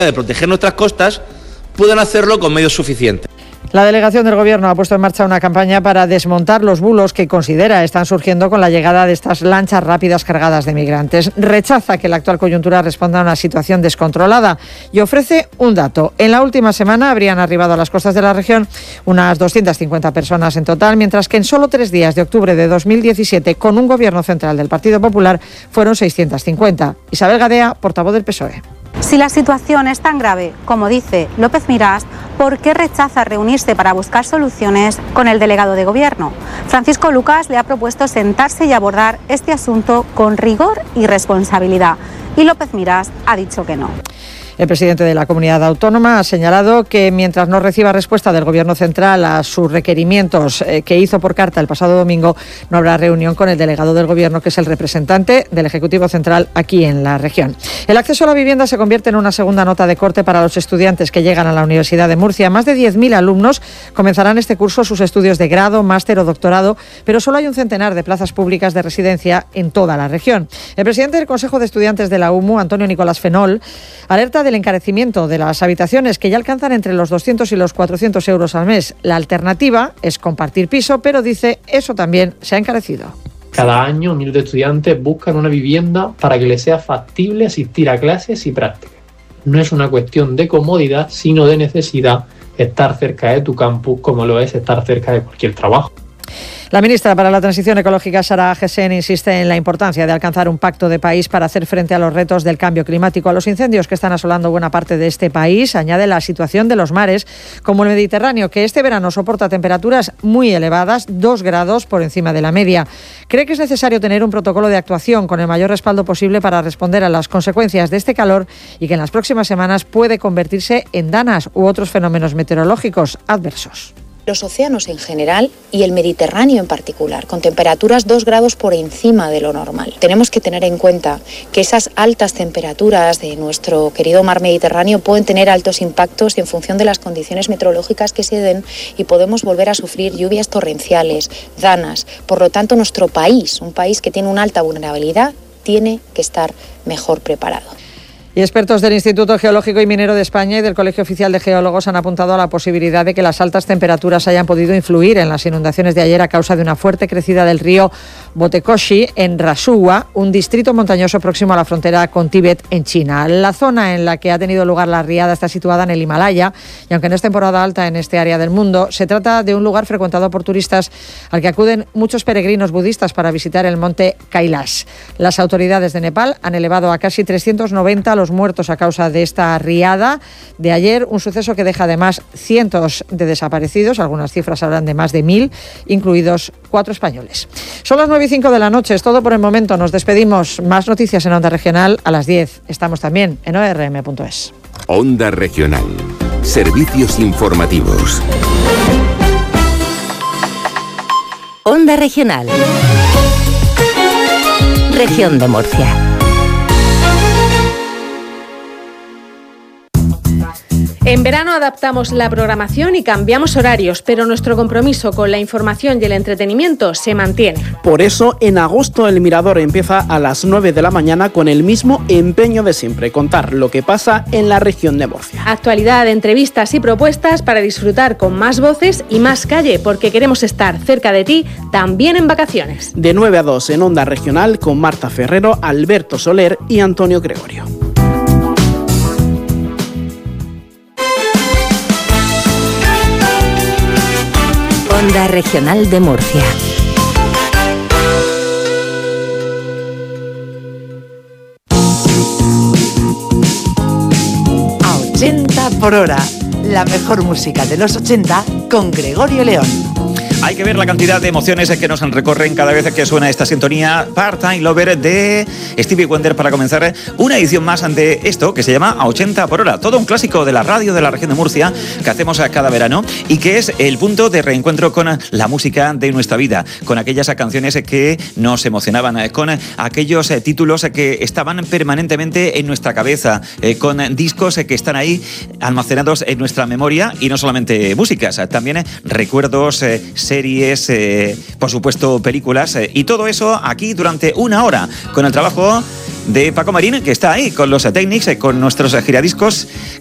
de proteger nuestras costas, puedan hacerlo con medios suficientes. La delegación del Gobierno ha puesto en marcha una campaña para desmontar los bulos que considera están surgiendo con la llegada de estas lanchas rápidas cargadas de migrantes. Rechaza que la actual coyuntura responda a una situación descontrolada y ofrece un dato. En la última semana habrían arribado a las costas de la región unas 250 personas en total, mientras que en solo 3 días de octubre de 2017, con un Gobierno central del Partido Popular, fueron 650. Isabel Gadea, portavoz del PSOE. Si la situación es tan grave, como dice López Miras, ¿por qué rechaza reunirse para buscar soluciones con el delegado de Gobierno? Francisco Lucas le ha propuesto sentarse y abordar este asunto con rigor y responsabilidad. Y López Miras ha dicho que no. El presidente de la comunidad autónoma ha señalado que mientras no reciba respuesta del Gobierno central a sus requerimientos que hizo por carta el pasado domingo, no habrá reunión con el delegado del Gobierno, que es el representante del Ejecutivo Central aquí en la región. El acceso a la vivienda se convierte en una segunda nota de corte para los estudiantes que llegan a la Universidad de Murcia. Más de 10.000 alumnos comenzarán este curso sus estudios de grado, máster o doctorado, pero solo hay un centenar de plazas públicas de residencia en toda la región. El presidente del Consejo de Estudiantes de la UMU, Antonio Nicolás Fenol, alerta del encarecimiento de las habitaciones, que ya alcanzan entre los 200 y los 400 euros al mes. La alternativa es compartir piso, pero dice eso también se ha encarecido. Cada año miles de estudiantes buscan una vivienda para que les sea factible asistir a clases y prácticas. No es una cuestión de comodidad, sino de necesidad estar cerca de tu campus, como lo es estar cerca de cualquier trabajo. La ministra para la Transición Ecológica, Sara Agesen, insiste en la importancia de alcanzar un pacto de país para hacer frente a los retos del cambio climático, a los incendios que están asolando buena parte de este país. Añade la situación de los mares, como el Mediterráneo, que este verano soporta temperaturas muy elevadas, 2 grados por encima de la media. Cree que es necesario tener un protocolo de actuación con el mayor respaldo posible para responder a las consecuencias de este calor y que en las próximas semanas puede convertirse en danas u otros fenómenos meteorológicos adversos. Los océanos en general y el Mediterráneo en particular, con temperaturas 2 grados por encima de lo normal. Tenemos que tener en cuenta que esas altas temperaturas de nuestro querido mar Mediterráneo pueden tener altos impactos en función de las condiciones meteorológicas que se den y podemos volver a sufrir lluvias torrenciales, danas. Por lo tanto, nuestro país, un país que tiene una alta vulnerabilidad, tiene que estar mejor preparado. Y expertos del Instituto Geológico y Minero de España y del Colegio Oficial de Geólogos han apuntado a la posibilidad de que las altas temperaturas hayan podido influir en las inundaciones de ayer a causa de una fuerte crecida del río Botekoshi en Rasuwa, un distrito montañoso próximo a la frontera con Tíbet en China. La zona en la que ha tenido lugar la riada está situada en el Himalaya y aunque no es temporada alta en este área del mundo, se trata de un lugar frecuentado por turistas al que acuden muchos peregrinos budistas para visitar el monte Kailash. Las autoridades de Nepal han elevado a casi 390 los muertos a causa de esta riada de ayer, un suceso que deja además cientos de desaparecidos, algunas cifras hablan de más de 1.000, incluidos 4 españoles. Son las 9:05 de la noche, es todo por el momento, nos despedimos. Más noticias en Onda Regional a las 10. Estamos también en ORM.es. Onda Regional, servicios informativos. Onda Regional, Región de Murcia. En verano adaptamos la programación y cambiamos horarios, pero nuestro compromiso con la información y el entretenimiento se mantiene. Por eso, en agosto El Mirador empieza a las 9 de la mañana con el mismo empeño de siempre, contar lo que pasa en la región de Murcia. Actualidad, entrevistas y propuestas para disfrutar con más voces y más calle, porque queremos estar cerca de ti, también en vacaciones. De 9 a 2 en Onda Regional con Marta Ferrero, Alberto Soler y Antonio Gregorio. Onda Regional de Murcia. A 80 por hora, la mejor música de los 80 con Gregorio León. Hay que ver la cantidad de emociones que nos recorren cada vez que suena esta sintonía Part-Time Lover de Stevie Wonder para comenzar una edición más de esto que se llama A 80 por hora. Todo un clásico de la radio de la región de Murcia que hacemos cada verano y que es el punto de reencuentro con la música de nuestra vida, con aquellas canciones que nos emocionaban, con aquellos títulos que estaban permanentemente en nuestra cabeza, con discos que están ahí almacenados en nuestra memoria y no solamente músicas, también recuerdos, series, por supuesto películas y todo eso aquí durante una hora con el trabajo de Paco Marín, que está ahí con los Technics, con nuestros giradiscos